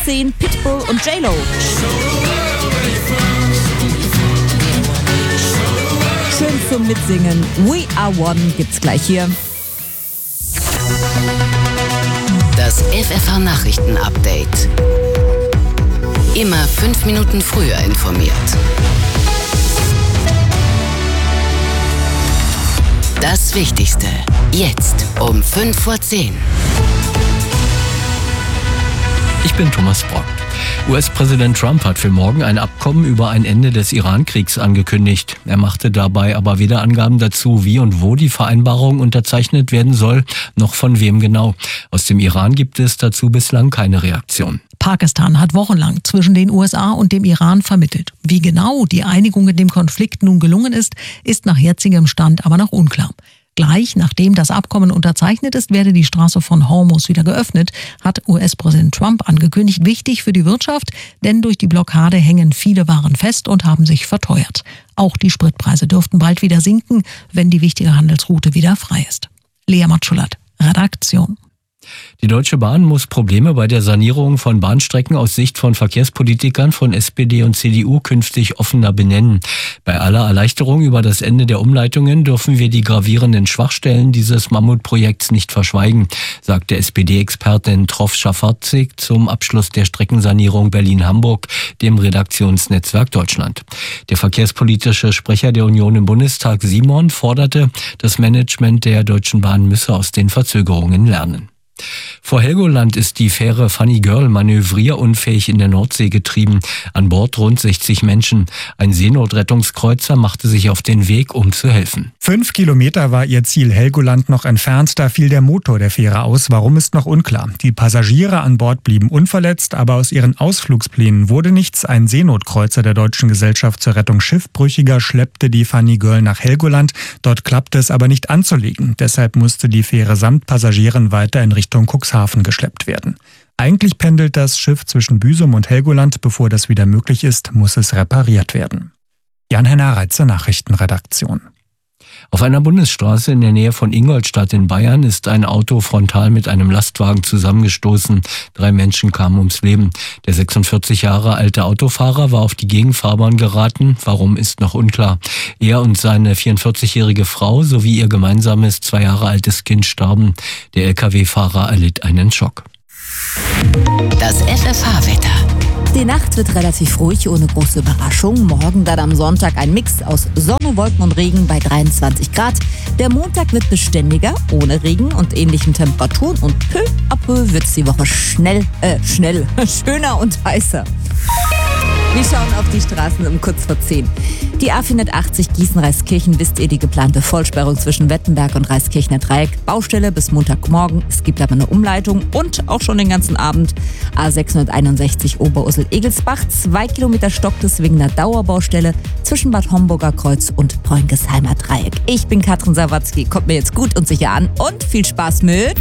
10 Pitbull und J-Lo. Schön zum Mitsingen. We Are One gibt's gleich hier. Das FFH-Nachrichten-Update. Immer 5 Minuten früher informiert. Das Wichtigste. Jetzt um 5:10 Uhr. Ich bin Thomas Brock. US-Präsident Trump hat für morgen ein Abkommen über ein Ende des Iran-Kriegs angekündigt. Er machte dabei aber weder Angaben dazu, wie und wo die Vereinbarung unterzeichnet werden soll, noch von wem genau. Aus dem Iran gibt es dazu bislang keine Reaktion. Pakistan hat wochenlang zwischen den USA und dem Iran vermittelt. Wie genau die Einigung in dem Konflikt nun gelungen ist, ist nach jetzigem Stand aber noch unklar. Gleich nachdem das Abkommen unterzeichnet ist, werde die Straße von Hormuz wieder geöffnet, hat US-Präsident Trump angekündigt. Wichtig für die Wirtschaft, denn durch die Blockade hängen viele Waren fest und haben sich verteuert. Auch die Spritpreise dürften bald wieder sinken, wenn die wichtige Handelsroute wieder frei ist. Lea Matschulat, Redaktion. Die Deutsche Bahn muss Probleme bei der Sanierung von Bahnstrecken aus Sicht von Verkehrspolitikern von SPD und CDU künftig offener benennen. Bei aller Erleichterung über das Ende der Umleitungen dürfen wir die gravierenden Schwachstellen dieses Mammutprojekts nicht verschweigen, sagte SPD-Expertin Trof Schafarzig zum Abschluss der Streckensanierung Berlin-Hamburg, dem Redaktionsnetzwerk Deutschland. Der verkehrspolitische Sprecher der Union im Bundestag, Simon, forderte, das Management der Deutschen Bahn müsse aus den Verzögerungen lernen. Vor Helgoland ist die Fähre Funny Girl manövrierunfähig in der Nordsee getrieben. An Bord rund 60 Menschen. Ein Seenotrettungskreuzer machte sich auf den Weg, um zu helfen. 5 Kilometer war ihr Ziel Helgoland noch entfernt. Da fiel der Motor der Fähre aus. Warum, ist noch unklar. Die Passagiere an Bord blieben unverletzt, aber aus ihren Ausflugsplänen wurde nichts. Ein Seenotkreuzer der Deutschen Gesellschaft zur Rettung Schiffbrüchiger schleppte die Funny Girl nach Helgoland. Dort klappte es aber nicht anzulegen. Deshalb musste die Fähre samt Passagieren weiter in Richtung Cuxhaven geschleppt werden. Eigentlich pendelt das Schiff zwischen Büsum und Helgoland. Bevor das wieder möglich ist, muss es repariert werden. Jan-Henner Reitze, Nachrichtenredaktion. Auf einer Bundesstraße in der Nähe von Ingolstadt in Bayern ist ein Auto frontal mit einem Lastwagen zusammengestoßen. 3 Menschen kamen ums Leben. Der 46 Jahre alte Autofahrer war auf die Gegenfahrbahn geraten. Warum, ist noch unklar. Er und seine 44-jährige Frau sowie ihr gemeinsames 2 Jahre altes Kind starben. Der Lkw-Fahrer erlitt einen Schock. Das FFH-Wetter. Die Nacht wird relativ ruhig, ohne große Überraschung. Morgen dann am Sonntag ein Mix aus Sonne, Wolken und Regen bei 23 Grad. Der Montag wird beständiger, ohne Regen und ähnlichen Temperaturen. Und peu à peu wird es die Woche schöner und heißer. Wir schauen auf die Straßen um kurz vor 10. Die A480 Gießen-Reiskirchen, wisst ihr, die geplante Vollsperrung zwischen Wettenberg und Reiskirchner Dreieck. Baustelle bis Montagmorgen. Es gibt aber eine Umleitung und auch schon den ganzen Abend. A661 Oberursel-Egelsbach. 2 Kilometer stockt es wegen einer Dauerbaustelle zwischen Bad Homburger Kreuz und Bräungesheimer Dreieck. Ich bin Katrin Sawatzki. Kommt mir jetzt gut und sicher an und viel Spaß mit